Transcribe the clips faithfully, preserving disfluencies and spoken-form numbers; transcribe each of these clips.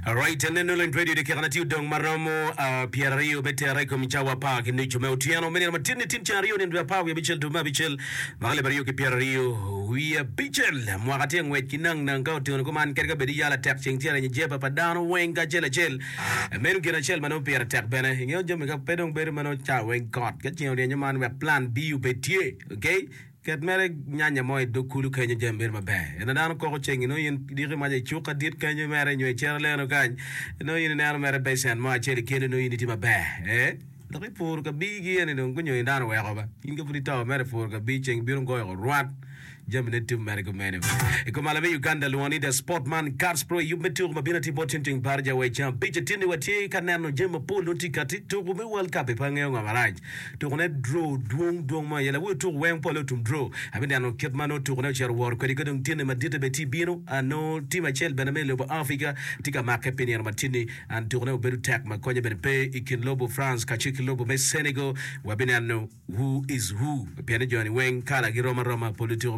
Alright, and then Nolan Radio de Carnatiu Dong Maramo, uh, Pierre Rio, Bete Rico Michawa Park, in Nicho Meltiano, many Martini Tinchario, and Rapa, we Bichel to Mabichel, Malabario, Pierre Rio, we are Bichel, Mwatian, Wekinang, Nango, Tunakuman, Kergabedia, taxing Tiara, and Jepa Padano, Wenga Jella Gel, and men get a shell, Mano Pierre attack Bene, and you're Jamaica Pedong Bermano Chow, and God, get you on your man with plan B U Petier, okay? Ket mere nyanya moy do kulu kanya jamber ma be ena dan ko ko chengi no yin diri ma je chuka dit kanya mere nyoy cherle no kan no yin na mere be sen ma cheri kele no yin ti ma be eh do ko pour ka bi gi ene no nyoy dan we ko ba yin ga furi taw mere pour ka bi cheng biru ngoy ko ruat jamne tim mere ko mene e ko malabe Uganda luani da sportman cars pro you metu mobility botinting barja we jam bija tini wati kanano jema polo tikati to me world cup e pange nga maraj to ne draw duong duong ma yela we to wen polo tum draw abinde no kitmano to ne cher war ko diga dum tini madite be tibino ano tima chel benamelo bo africa tika make penir matini and to ne beru tak ma konye be pe ikin lobo france ka chiki lobo be senegal wabine no who is who piano johnny wen kala gi roma roma politiko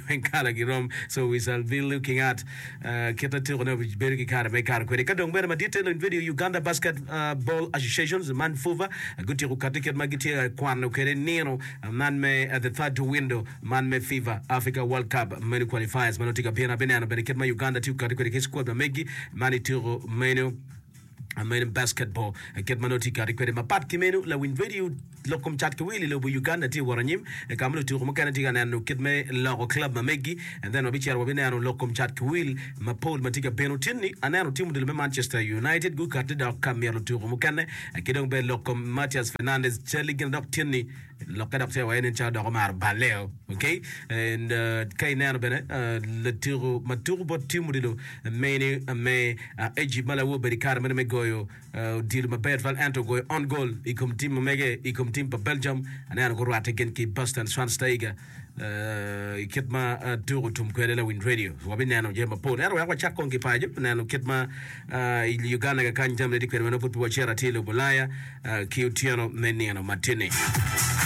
so we shall be looking at uh kita turno which bergi kara be kara kwere kadong bere ma detail in video Uganda Basketball Association Manfuva guti rukatika magiti kwano kere nino man me at the third window man me FIFA Africa World Cup many qualifiers manotika pena benana bere ketma Uganda tu katika squad megi mani turo menu American basketball get manoti kari kwede mapat kimenu la win video lokom chat kwili lo bu Uganda ti waranyim e kamlo tu mo kanati kana no kitme lo club mamegi and then obichar wabina no lokom chat kwili mapol matika penalty anano timu de Manchester United gu karte da kamero tu mo kanne kidong be lokom Matias Fernandez cheli gin dok tinni lokada te wa enen cha do mar baleo okay and kay nano bene le tiro maturu bot timu de lo meni me Egypt malawo be kar mene goyo deal ma bedval anto goyo on goal ikum team mege ikum team pa Belgium anana go rate gen ki Boston Schweinsteiger kitma turu tum kwela win radio wabinano jema pole ero yakwa chako ngi paje nano kitma Uganda ga kanjam le dikwela no put bo chera tilo bulaya ki utiano menino matini